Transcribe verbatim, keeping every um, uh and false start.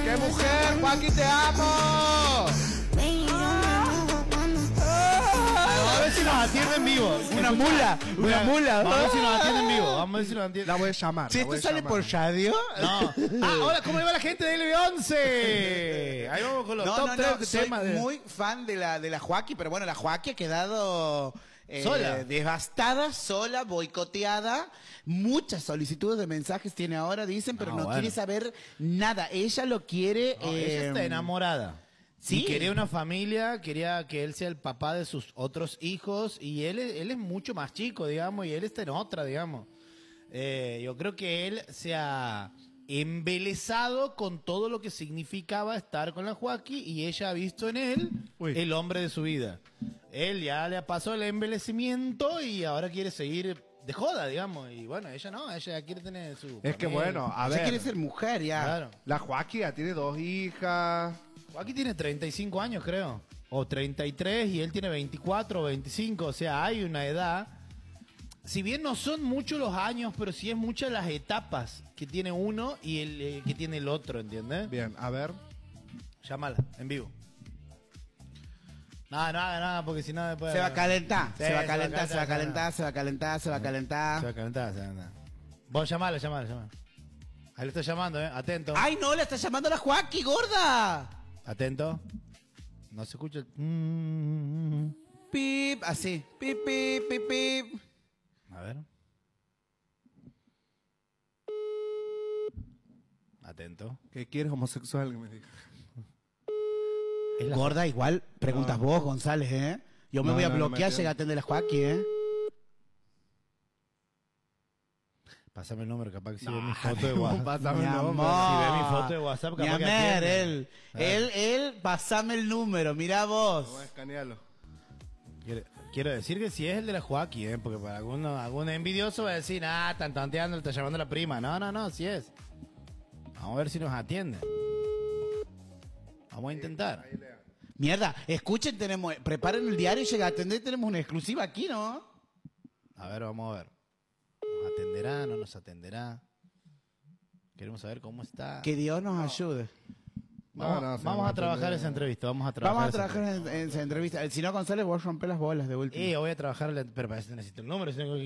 ¡Qué mujer, Joaquín, te amo! A ver si nos atiende en vivo. Una mula, una mula. Vamos a ver si nos atiende en vivo. Vamos a ver si nos atiende. La voy a llamar. Si la esto voy a sale llamar. por radio. No. Ah, hola, ¿cómo le va la gente de L B once? Ahí vamos con los No, top no, tres no, de soy temas de... muy fan de la, de la Joaquín, pero bueno, la Joaquín ha quedado eh, Sola. devastada, sola, boicoteada. Muchas solicitudes de mensajes tiene ahora, dicen, pero Ah, no bueno. quiere saber nada. Ella lo quiere... No, eh, ella está enamorada. Sí. Y quería una familia, quería que él sea el papá de sus otros hijos y él, es- él es mucho más chico, digamos, y él está en otra, digamos. Eh, yo creo que él se ha embelesado con todo lo que significaba estar con la Joaquín y ella ha visto en él Uy. el hombre de su vida. Él ya le pasó el embelecimiento y ahora quiere seguir de joda, digamos. Y bueno, ella no, ella quiere tener su... Es que familia. bueno, a ella ver. quiere ser mujer ya. Claro. La Joaquín ya tiene dos hijas. Aquí tiene treinta y cinco años, creo. O treinta y tres y él tiene veinticuatro o veinticinco. O sea, hay una edad. Si bien no son muchos los años, pero sí es muchas las etapas que tiene uno y el eh, que tiene el otro, ¿entiendes? Bien, a ver. Llámala, en vivo. Nada, no haga nada, porque si no después... Se va a calentar, Sí, se va a calentar, se va a se va a calentar, se va a calentar, se va a Se va calentar. a calentar, se va a calentar. Vos llamala, llamala, llamala. Ahí le está llamando, ¿eh? Atento. ¡Ay, no! ¡La está llamando la Joaquín, gorda! Atento. No se escucha el... Mm. Pip, así. Pip, pip, pip, pip. A ver. Atento. ¿Qué quieres, homosexual? Que me diga. Es la- Gorda, igual preguntas No. vos, González, ¿eh? Yo me No, voy a no, no me bloquear, entiendo. llega a atender la Joaquín, ¿eh? Pásame el número, capaz que si ve mi foto de WhatsApp. Pásame Mi el nombre. amor. Si ve mi foto de WhatsApp, Mi capaz que amor, atiende. él, Ah. él, él, pasame el número, mira Vamos a vos. escanearlo. Quiero, quiero decir que si es el de la Joaquín, ¿eh? Porque para alguno, algún envidioso va a decir, ah, están tanteando, le está llamando a la prima. No, no, no, si es. Vamos a ver si nos atiende. Vamos a intentar. Ahí lea. Mierda, escuchen, tenemos, preparen el diario y llega a atender, tenemos una exclusiva aquí, ¿no? A ver, vamos a ver. ¿Nos atenderá? ¿No nos atenderá? Queremos saber cómo está. Que Dios nos ayude. Vamos, No, no, se vamos va a a trabajar atender. esa entrevista. Vamos a trabajar. Vamos a esa trabajar en, en esa entrevista. Si no, González, vos rompés las bolas de último. Y yo voy a trabajar, la- pero para eso necesito el número. si no-